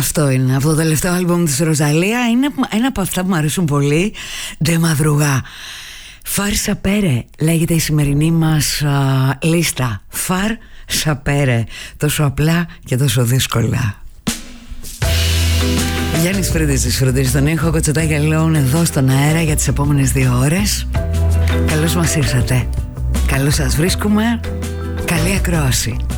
Αυτό είναι, από το τελευταίο άλμπομ της Ροζαλία. Είναι ένα από αυτά που μου αρέσουν πολύ. Ντε Μαδρουγά. Φαρ Σαπέρε λέγεται η σημερινή μας λίστα. Φαρ Σαπέρε. Τόσο απλά και τόσο δύσκολα. Γιάννης Φρύντης φροντίζει τον ήχο. Κοτσοτάκια Λόουν εδώ στον αέρα για τις επόμενες 2 ώρες. Καλώς μας ήρθατε. Καλώς σας βρίσκουμε. Καλή ακρόαση.